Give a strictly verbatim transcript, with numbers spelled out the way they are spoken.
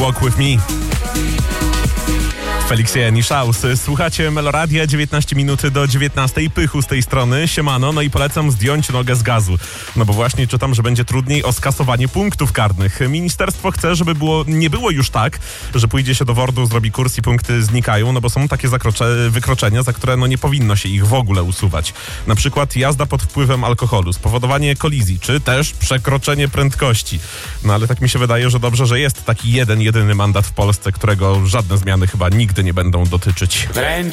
Walk With Me. Felix Jan i Szaus. Słuchacie Meloradia, dziewiętnaście minut do dziewiętnastej. Pychu z tej strony, siemano, no i polecam zdjąć nogę z gazu. No bo właśnie czytam, że będzie trudniej o skasowanie punktów karnych. Ministerstwo chce, żeby było, nie było już tak, że pójdzie się do wordu, zrobi kurs i punkty znikają, no bo są takie zakrocze, wykroczenia, za które no nie powinno się ich w ogóle usuwać. Na przykład jazda pod wpływem alkoholu, spowodowanie kolizji, czy też przekroczenie prędkości. No ale tak mi się wydaje, że dobrze, że jest taki jeden, jedyny mandat w Polsce, którego żadne zmiany chyba nigdy nie będą dotyczyć. Wręcz